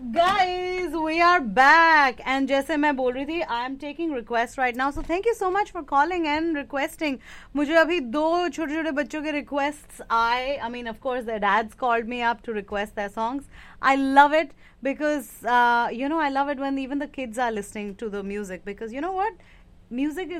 Guys, we are back and जैसे मैं बोल रही थी, I am taking requests right now, so thank you so much for calling and requesting. मुझे अभी 2 छोटे छोटे बच्चों के requests आए. I mean, of course, their dads called me up to request their songs. I love it because I love it when even the kids are listening to the music, because you know what, music